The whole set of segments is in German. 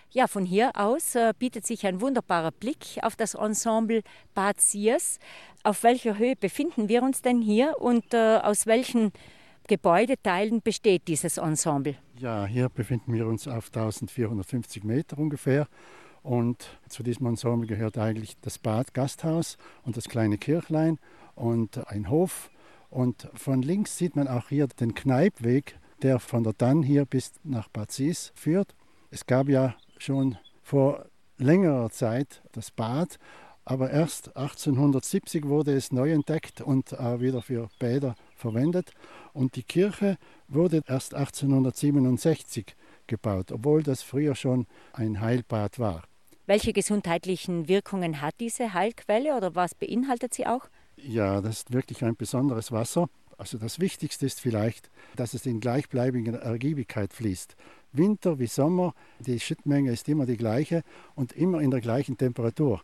Ja, von hier aus bietet sich ein wunderbarer Blick auf das Ensemble Bad Siers. Auf welcher Höhe befinden wir uns denn hier und aus welchen Gebäudeteilen besteht dieses Ensemble? Ja, hier befinden wir uns auf 1450 Meter ungefähr. Und zu diesem Ensemble gehört eigentlich das Bad, Gasthaus und das kleine Kirchlein und ein Hof. Und von links sieht man auch hier den Kneipweg, der von der Dann hier bis nach Bad Sies führt. Es gab ja schon vor längerer Zeit das Bad, aber erst 1870 wurde es neu entdeckt und wieder für Bäder verwendet. Und die Kirche wurde erst 1867 gebaut, obwohl das früher schon ein Heilbad war. Welche gesundheitlichen Wirkungen hat diese Heilquelle oder was beinhaltet sie auch? Ja, das ist wirklich ein besonderes Wasser. Also das Wichtigste ist vielleicht, dass es in gleichbleibender Ergiebigkeit fließt. Winter wie Sommer, die Schüttmenge ist immer die gleiche und immer in der gleichen Temperatur.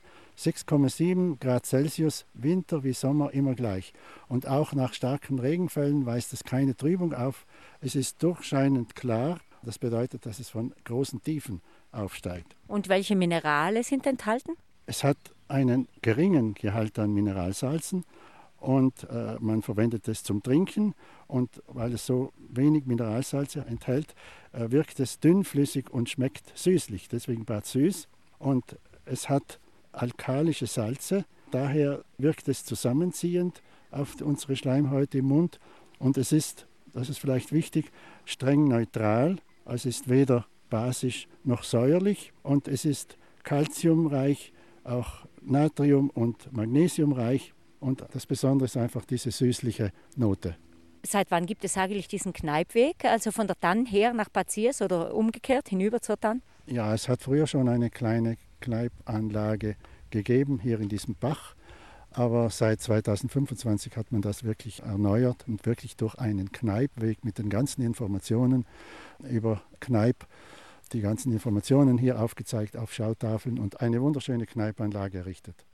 6,7 Grad Celsius, Winter wie Sommer immer gleich. Und auch nach starken Regenfällen weist es keine Trübung auf. Es ist durchscheinend klar. Das bedeutet, dass es von großen Tiefen aufsteigt. Und welche Minerale sind enthalten? Es hat einen geringen Gehalt an Mineralsalzen und man verwendet es zum Trinken. Und weil es so wenig Mineralsalze enthält, wirkt es dünnflüssig und schmeckt süßlich. Deswegen Bad Süß. Und es hat alkalische Salze, daher wirkt es zusammenziehend auf unsere Schleimhäute im Mund. Und es ist, das ist vielleicht wichtig, streng neutral. Also es ist weder basisch noch säuerlich und es ist calciumreich, auch Natrium- und Magnesiumreich. Und das Besondere ist einfach diese süßliche Note. Seit wann gibt es eigentlich diesen Kneipweg, also von der Dann her nach Bad Siers oder umgekehrt hinüber zur Dann? Ja, es hat früher schon eine kleine Kneipanlage gegeben hier in diesem Bach. Aber seit 2025 hat man das wirklich erneuert und wirklich durch einen Kneipweg mit den ganzen Informationen über Kneip, die ganzen Informationen hier aufgezeigt auf Schautafeln und eine wunderschöne Kneipanlage errichtet.